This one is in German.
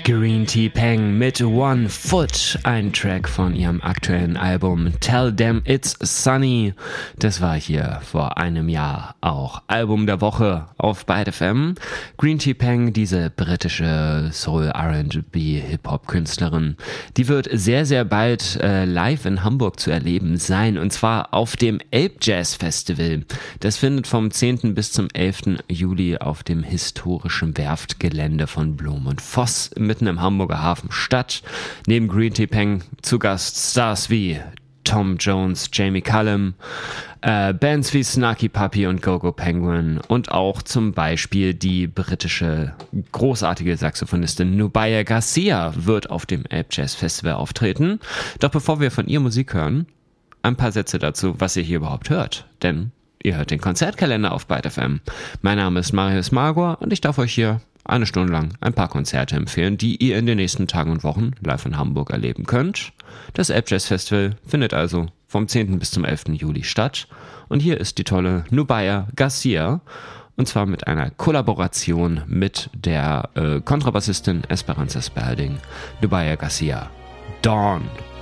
Green Tea Peng mit One Foot, ein Track von ihrem aktuellen Album Tell Them It's Sunny. Das war hier vor einem Jahr auch Album der Woche auf Byte FM. Green Tea Peng, diese britische Soul R&B Hip-Hop-Künstlerin, die wird sehr, sehr bald live in Hamburg zu erleben sein, und zwar auf dem Elb Jazz Festival. Das findet vom 10. bis zum 11. Juli auf dem historischen Werftgelände von Blum und Voss mitten im Hamburger Hafen statt. Neben Green Tea Peng zu Gast Stars wie Tom Jones, Jamie Cullum, Bands wie Snarky Puppy und Go-Go Penguin und auch zum Beispiel die britische großartige Saxophonistin Nubia Garcia wird auf dem Elb Jazz Festival auftreten. Doch bevor wir von ihr Musik hören, ein paar Sätze dazu, was ihr hier überhaupt hört. Denn ihr hört den Konzertkalender auf Byte FM. Mein Name ist Marius Margor und ich darf euch hier eine Stunde lang ein paar Konzerte empfehlen, die ihr in den nächsten Tagen und Wochen live in Hamburg erleben könnt. Das Elb Jazz Festival findet also vom 10. bis zum 11. Juli statt. Und hier ist die tolle Nubia Garcia, und zwar mit einer Kollaboration mit der Kontrabassistin Esperanza Spalding. Nubia Garcia, Dawn.